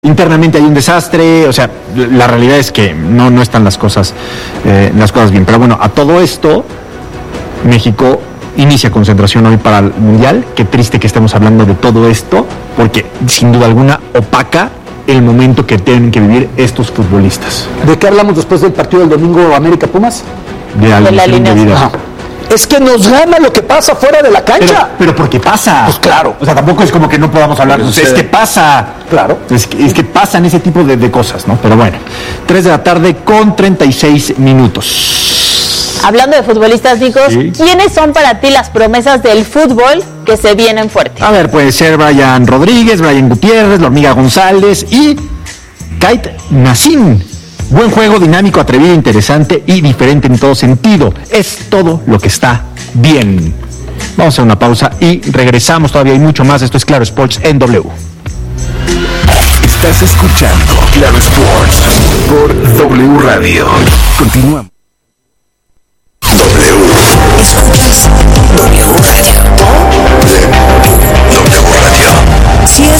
internamente hay un desastre, o sea, la realidad es que no están las cosas bien. Pero bueno, a todo esto, México inicia concentración hoy para el Mundial. Qué triste que estemos hablando de todo esto, porque sin duda alguna opaca el momento que tienen que vivir estos futbolistas. ¿De qué hablamos después del partido del domingo América-Pumas? De la alineación. Es que nos gana lo que pasa fuera de la cancha. Pero porque pasa. Pues claro. O sea, tampoco es como que no podamos hablar. Es que pasa. Claro. Es que pasan ese tipo de cosas, ¿no? Pero bueno, 3:36 p.m. Hablando de futbolistas, Nicos, sí. ¿Quiénes son para ti las promesas del fútbol que se vienen fuertes? A ver, puede ser Brian Rodríguez, Brian Gutiérrez, la Hormiga González y Kate Nassim. Buen juego, dinámico, atrevido, interesante y diferente en todo sentido. Es todo lo que está bien. Vamos a hacer una pausa y regresamos. Todavía hay mucho más. Esto es Claro Sports en W. Estás escuchando Claro Sports por W Radio. Continuamos.